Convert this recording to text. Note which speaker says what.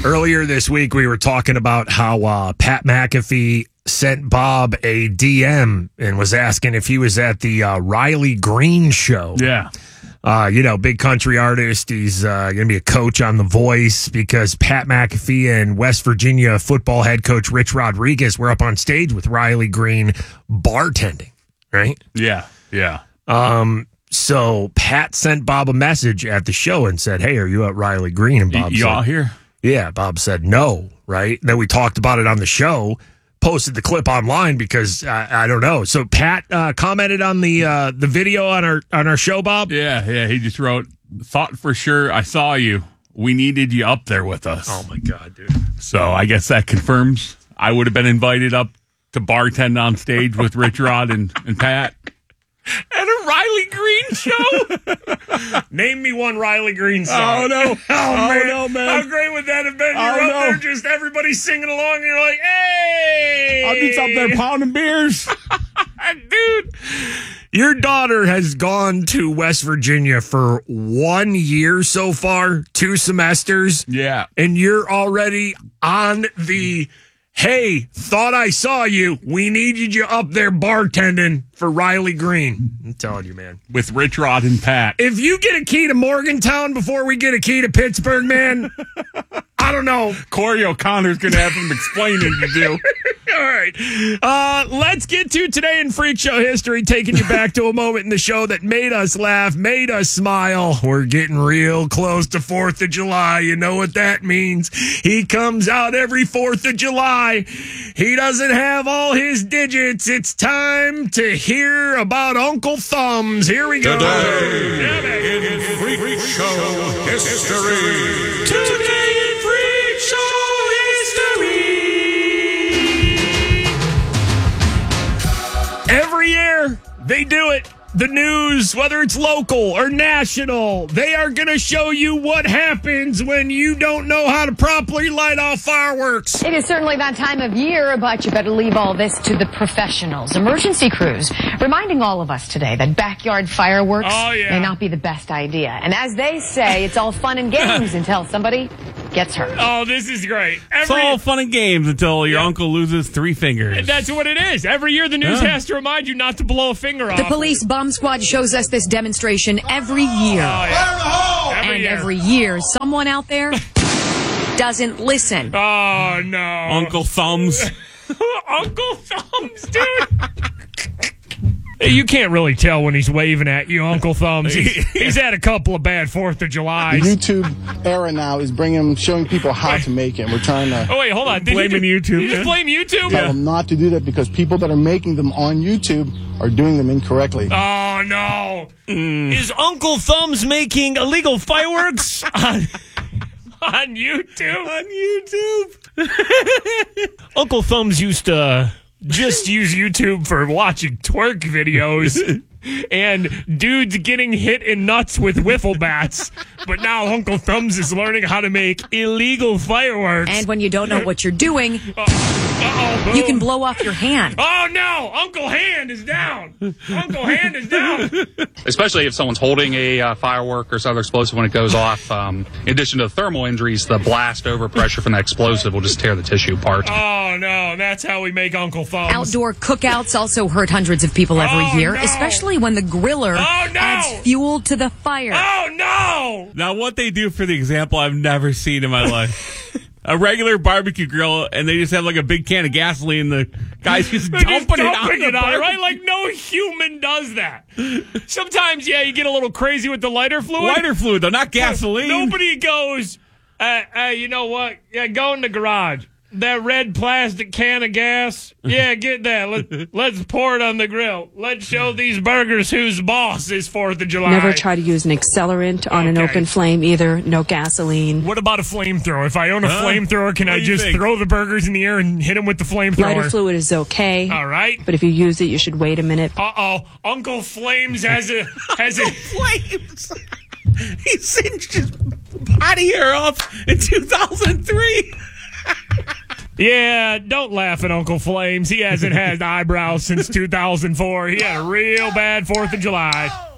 Speaker 1: Earlier this week, we were talking about how Pat McAfee sent Bob a DM and was asking if he was at the Riley Green show.
Speaker 2: Yeah.
Speaker 1: Big country artist. He's going to be a coach on The Voice because Pat McAfee and West Virginia football head coach Rich Rodriguez were up on stage with Riley Green bartending, right?
Speaker 2: Yeah.
Speaker 1: So Pat sent Bob a message at the show and said, "Hey, are you at Riley Green?" And Bob
Speaker 2: You
Speaker 1: said,
Speaker 2: all here?
Speaker 1: Yeah, Bob said no, right? Then we talked about it on the show, posted the clip online because I don't know. So Pat commented on the video on our show, Bob.
Speaker 2: Yeah. He just wrote, "Thought for sure I saw you. We needed you up there with us."
Speaker 1: Oh my God, dude!
Speaker 2: So I guess that confirms I would have been invited up to bartend on stage with Rich Rod and Pat.
Speaker 1: At a Riley Green show? Name me one Riley Green song.
Speaker 2: Oh, no.
Speaker 1: Oh,
Speaker 2: man.
Speaker 1: How great would that have been? You're up there, just everybody singing along, and you're like, hey!
Speaker 2: I'm just up there pounding beers.
Speaker 1: Dude, your daughter has gone to West Virginia for 1 year so far, 2 semesters.
Speaker 2: Yeah.
Speaker 1: And you're already on the... Hey, thought I saw you. We needed you up there bartending for Riley Green. I'm telling you, man.
Speaker 2: With Rich Rod and Pat.
Speaker 1: If you get a key to Morgantown before we get a key to Pittsburgh, man, I don't know.
Speaker 2: Corey O'Connor's going to have him explaining to do.
Speaker 1: All right. Let's get to Today in Freak Show history, taking you back to a moment in the show that made us laugh, made us smile. We're getting real close to 4th of July. You know what that means. He comes out every 4th of July. He doesn't have all his digits. It's time to hear about Uncle Thumbs. Here we go.
Speaker 3: Today in Freak Show history.
Speaker 1: Today in Freak Show history. Every year, they do it. The news, whether it's local or national, they are going to show you what happens when you don't know how to properly light off fireworks.
Speaker 4: It is certainly that time of year, but you better leave all this to the professionals. Emergency crews reminding all of us today that backyard fireworks may not be the best idea. And as they say, it's all fun and games until somebody gets hurt.
Speaker 1: Oh, this is great.
Speaker 2: It's all fun and games until your uncle loses 3 fingers.
Speaker 1: That's what it is. Every year the news has to remind you not to blow a finger off.
Speaker 4: The police bomb squad shows us this demonstration every year. Every year, someone out there doesn't listen.
Speaker 1: Oh, no.
Speaker 2: Uncle Thumbs.
Speaker 1: Uncle Thumbs, dude. You can't really tell when he's waving at you, Uncle Thumbs. He's had a couple of bad 4th of July.
Speaker 5: The YouTube era now is showing people how to make it. We're trying to...
Speaker 1: Oh, wait, hold on.
Speaker 2: Blaming YouTube.
Speaker 1: You just blame YouTube?
Speaker 5: Tell them not to do that because people that are making them on YouTube are doing them incorrectly.
Speaker 1: Oh, no. Is Uncle Thumbs making illegal fireworks on YouTube?
Speaker 2: On YouTube.
Speaker 1: Uncle Thumbs used to just use YouTube for watching twerk videos and dudes getting hit in nuts with wiffle bats. But now Uncle Thumbs is learning how to make illegal fireworks.
Speaker 4: And when you don't know what you're doing, you can blow off your hand.
Speaker 1: Oh, no. Uncle Hand is down. Uncle Hand is down.
Speaker 6: Especially if someone's holding a firework or some other explosive when it goes off. In addition to the thermal injuries, the blast overpressure from the explosive will just tear the tissue apart.
Speaker 1: Oh, no. That's how we make Uncle Thumbs.
Speaker 4: Outdoor cookouts also hurt hundreds of people every year, especially when the griller adds fuel to the fire.
Speaker 1: Oh, no.
Speaker 2: Now, what they do for the example I've never seen in my life. A regular barbecue grill, and they just have like a big can of gasoline. The guys just dumping it on,
Speaker 1: right? Like no human does that. Sometimes, you get a little crazy with the lighter fluid.
Speaker 2: Lighter fluid, though, not gasoline.
Speaker 1: Nobody goes, you know what? Yeah, go in the garage. That red plastic can of gas, get that. Let's pour it on the grill. Let's show these burgers who's boss is 4th of July.
Speaker 7: Never try to use an accelerant on an open flame either. No gasoline.
Speaker 1: What about a flamethrower? If I own a flamethrower, can I just throw the burgers in the air and hit them with the flamethrower?
Speaker 7: Lighter fluid is okay.
Speaker 1: All right.
Speaker 7: But if you use it, you should wait a minute.
Speaker 1: Uh-oh. Uncle Flames has a...
Speaker 2: Flames! He singed his body hair off in 2003.
Speaker 1: Yeah, don't laugh at Uncle Flames. He hasn't had eyebrows since 2004. He had a real bad 4th of July.